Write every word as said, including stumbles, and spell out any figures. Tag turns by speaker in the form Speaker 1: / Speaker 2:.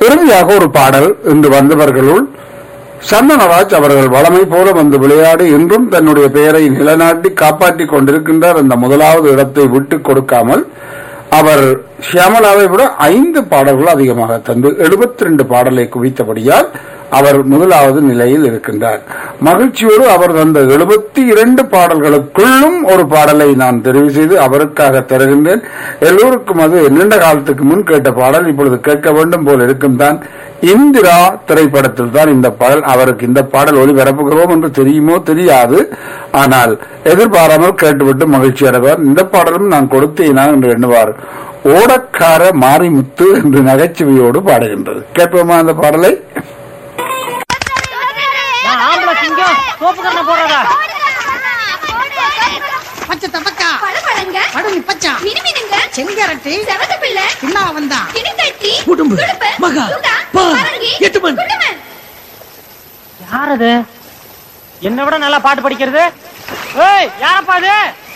Speaker 1: இறுதியாக ஒரு பாடல் இன்று வந்தவர்களுள் சந்தனராஜ் அவர்கள் வளமை போல வந்து விளையாடி இன்றும் தன்னுடைய பெயரை நிலைநாட்டி காப்பாற்றிக் கொண்டிருக்கின்றார். அந்த முதலாவது இடத்தை விட்டுக் கொடுக்காமல் அவர் ஷியாமலாவை விட ஐந்து பாடல்கள் அதிகமாக தந்து எழுபத்தி ரெண்டு பாடலை குவித்தபடியால் அவர் முதலாவது நிலையில் இருக்கின்றார். மகிழ்ச்சியோடு அவர் தந்த எழுபத்தி இரண்டு பாடல்களுக்குள்ளும் ஒரு பாடலை நான் தெரிவு செய்து அவருக்காக தருகின்றேன். எல்லோருக்கும் அது நீண்ட காலத்துக்கு முன் கேட்ட பாடல் இப்பொழுது கேட்க வேண்டும் போல் இருக்கும் தான். இந்திரா திரைப்படத்தில் தான் இந்த பாடல். அவருக்கு இந்த பாடல் ஒளிபரப்புகிறோம் என்று தெரியுமோ தெரியாது, ஆனால் எதிர்பாராமல் கேட்டுவிட்டு மகிழ்ச்சி அடைவார். இந்த பாடலும் நான் கொடுத்தேனா என்று எண்ணுவார். ஓடக்கார மாரிமுத்து என்று நகைச்சுவையோடு பாடுகின்றது. கேட்போமா அந்த பாடலை?
Speaker 2: யாரது என்ன விட நல்லா பாட்டு படிக்கிறது? யாரப்பா அது?